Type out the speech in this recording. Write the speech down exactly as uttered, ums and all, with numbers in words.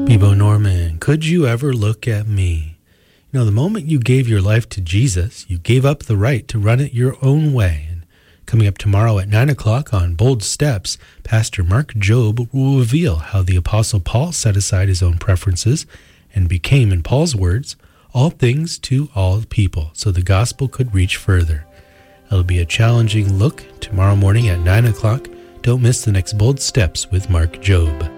Bebo Norman, could you ever look at me? You know, the moment you gave your life to Jesus, you gave up the right to run it your own way. And coming up tomorrow at nine o'clock on Bold Steps, Pastor Mark Jobe will reveal how the Apostle Paul set aside his own preferences and became, in Paul's words, all things to all people, so the gospel could reach further. It'll be a challenging look tomorrow morning at nine o'clock. Don't miss the next Bold Steps with Mark Jobe.